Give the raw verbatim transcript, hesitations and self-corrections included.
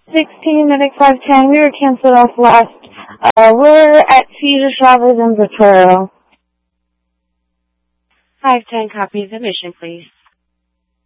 sixteen Medic five ten, we were canceled off last. Uh, we're at Cedar Showers in Ventura. five ten, copy the mission, please.